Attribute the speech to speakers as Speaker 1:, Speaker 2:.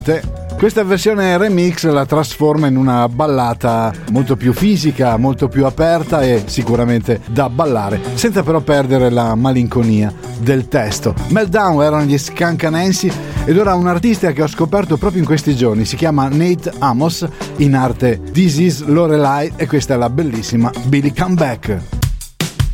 Speaker 1: Questa versione remix la trasforma in una ballata molto più fisica, molto più aperta e sicuramente da ballare, senza però perdere la malinconia del testo. Meltdown erano gli Skunk Anansi ed ora un artista che ho scoperto proprio in questi giorni, si chiama Nate Amos, in arte This Is Lorelai, e questa è la bellissima Billy Come Back.